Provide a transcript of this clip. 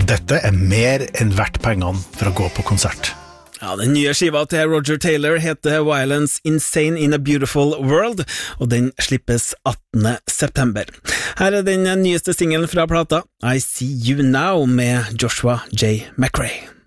at dette mer enn verdt pengene for å gå på konsert. Ja, den nye skiva til Roger Taylor heter Violence Insane in a Beautiful World, og den slippes 18. september. Her den nyeste singelen fra plata, I See You Now med Joshua J. McRae.